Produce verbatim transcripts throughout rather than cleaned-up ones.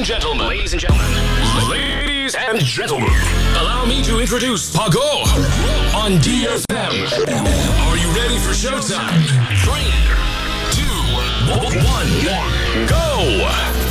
gentlemen. Ladies and gentlemen. Ladies and gentlemen. Allow me to introduce Pago on ди эф эм. Are you ready for showtime? Three, two, one, go!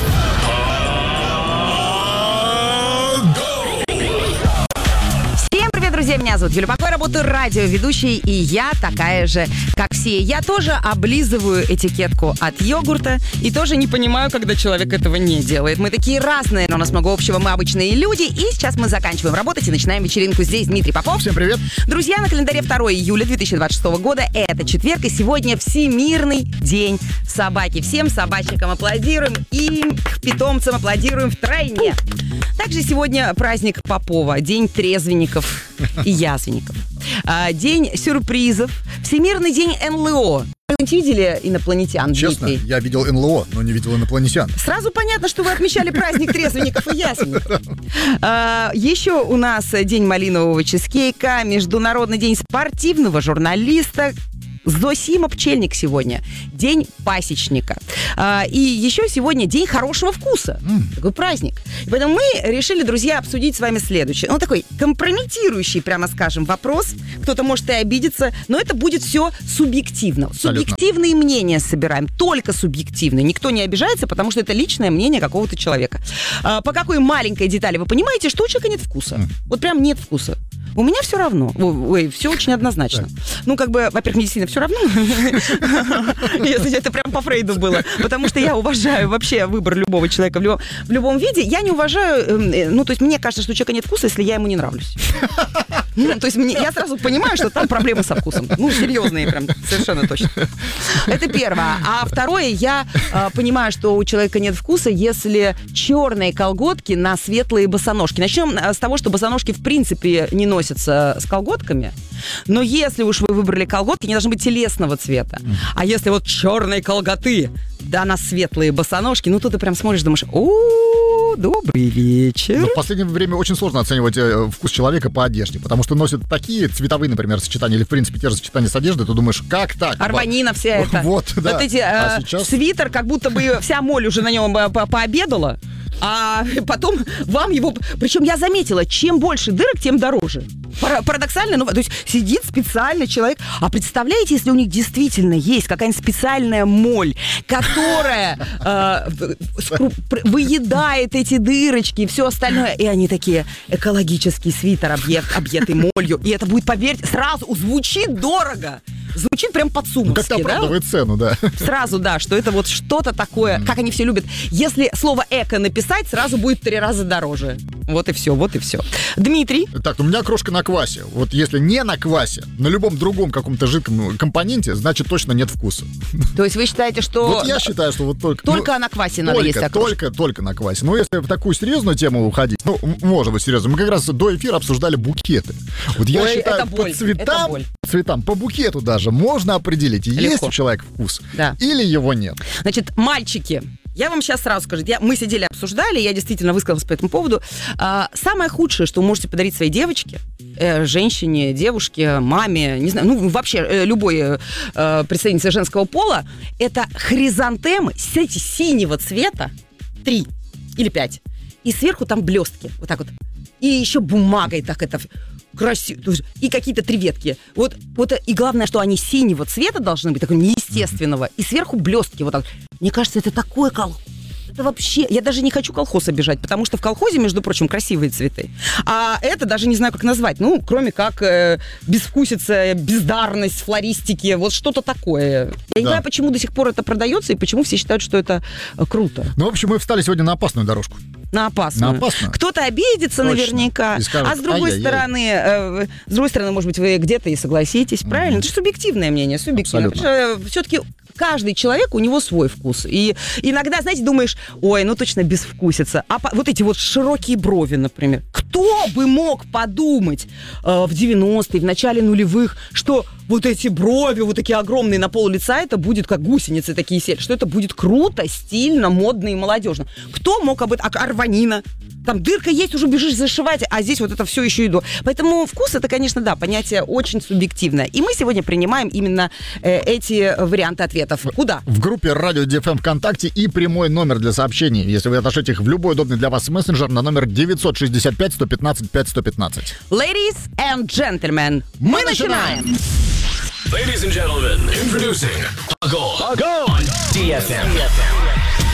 Друзья, меня зовут Юля Пакова, работаю радиоведущей, и я такая же, как все. Я тоже облизываю этикетку от йогурта и тоже не понимаю, когда человек этого не делает. Мы такие разные, но у нас много общего, мы обычные люди, и сейчас мы заканчиваем работать и начинаем вечеринку. Здесь Дмитрий Попов. Всем привет. Друзья, на календаре второго июля две тысячи двадцать шестого года, это четверг, и сегодня Всемирный день собаки. Всем собачникам аплодируем, и питомцам аплодируем втройне. Также сегодня праздник Попова, день трезвенников и язвенников. А, день сюрпризов. Всемирный день эн эл о. Вы видели инопланетян? Честно, Дмитрий? я видел эн эл о, но не видел инопланетян. Сразу понятно, что вы отмечали праздник трезвенников и язвенников. А, еще у нас день малинового чизкейка, Международный день спортивного журналиста. Зосима Пчельник сегодня. День пасечника. А, и еще сегодня день хорошего вкуса. Mm. Такой праздник. И поэтому мы решили, друзья, обсудить с вами следующее. Ну, такой компрометирующий, прямо скажем, вопрос. Кто-то может и обидеться, но это будет все субъективно. Абсолютно. Субъективные мнения собираем. Только субъективные. Никто не обижается, потому что это личное мнение какого-то человека. А, по какой маленькой детали вы понимаете, что у человека нет вкуса? Mm. Вот прям нет вкуса. У меня все равно. Ой, все очень однозначно. Так. Ну, как бы, во-первых, медицина все равно. Если это прям по Фрейду было. Потому что я уважаю вообще выбор любого человека в любом, в любом виде. Я не уважаю... Ну, то есть, мне кажется, что у человека нет вкуса, если я ему не нравлюсь. Ну, то есть, мне, я сразу понимаю, что там проблемы со вкусом. Ну, серьезные прям, совершенно точно. Это первое. А второе, я э, понимаю, что у человека нет вкуса, если черные колготки на светлые босоножки. Начнем с того, что босоножки в принципе не носят с колготками, но если уж вы выбрали колготки, они должны быть телесного цвета. Mm. А если вот черные колготы, да, на светлые босоножки, ну, тут ты прям смотришь, думаешь, о, добрый вечер. Но в последнее время очень сложно оценивать э, вкус человека по одежде, потому что носят такие цветовые, например, сочетания, или, в принципе, те же сочетания с одеждой, ты думаешь, как так? Арванина вся эта. Вот, да. Вот эти, а э, сейчас... свитер, как будто бы вся моль уже на нем по- пообедала. А потом вам его... Причем я заметила, чем больше дырок, тем дороже. Парадоксально, ну, то есть сидит специально человек. А представляете, если у них действительно есть какая-нибудь специальная моль, которая э, скру- выедает эти дырочки и все остальное, и они такие, экологический свитер объект, объятый молью, и это будет, поверьте, сразу звучит дорого. Звучит прям подсумовски, ну, как-то оправдывает да? цену, да. Сразу, да, что это вот что-то такое, mm. как они все любят. Если слово «эко» написать, сразу будет в три раза дороже. Вот и все, вот и все. Дмитрий? Так, у меня крошка на квасе. Вот если не на квасе, на любом другом каком-то жидком компоненте, значит точно нет вкуса. То есть вы считаете, что... Вот я считаю, что вот только... Только ну, на квасе надо только, есть окрошку. Только, только на квасе. Но если в такую серьезную тему уходить, ну, может быть, серьезно. Мы как раз до эфира обсуждали букеты. Вот я Ой, считаю, это боль, по цветам, по цветам, по букету даже можно определить, Легко. есть у человека вкус да. или его нет. Значит, мальчики, я вам сейчас сразу скажу, я, мы сидели, обсуждали, я действительно высказалась по этому поводу. А, самое худшее, что вы можете подарить своей девочке, э, женщине, девушке, маме, не знаю, ну вообще э, любой э, представительнице женского пола, это хризантемы, эти синего цвета, три или пять, и сверху там блестки, вот так вот. И еще бумагой так это красиво. И какие-то три ветки. Вот, вот, и главное, что они синего цвета должны быть, такого неестественного. И сверху блестки вот так. Мне кажется, это такой колхоз. Это вообще... Я даже не хочу колхоз обижать, потому что в колхозе, между прочим, красивые цветы. А это даже не знаю, как назвать. Ну, кроме как э, безвкусица, бездарность, флористики. Вот что-то такое. Я да. не знаю, почему до сих пор это продается и почему все считают, что это э, круто. Ну, в общем, мы встали сегодня на опасную дорожку. На опасную. На опасную. Кто-то обидится Точно. наверняка, скажет, а с другой ай-яй-яй. стороны, э, с другой стороны, может быть, вы где-то и согласитесь, mm-hmm. правильно? Это субъективное мнение, субъективное. Потому что все-таки каждый человек, у него свой вкус. И иногда, знаете, думаешь, ой, ну точно безвкусица. А по, вот эти вот широкие брови, например. Кто бы мог подумать э, в девяностые, в начале нулевых, что вот эти брови, вот такие огромные на пол лица, это будет как гусеницы такие сели, что это будет круто, стильно, модно и молодежно. Кто мог об этом? А Арванина? там дырка есть, уже бежишь зашивать, а здесь вот это все еще иду. Поэтому вкус это, конечно, да, понятие очень субъективное. И мы сегодня принимаем именно э, эти варианты ответов. Куда? В группе Радио ди эф эм ВКонтакте и прямой номер для сообщений, если вы отошлете их в любой удобный для вас мессенджер на номер девятьсот шестьдесят пять сто пятнадцать пять сто пятнадцать. Ladies and gentlemen, мы, мы начинаем! Ladies and gentlemen, introducing Pago on ди эф эм.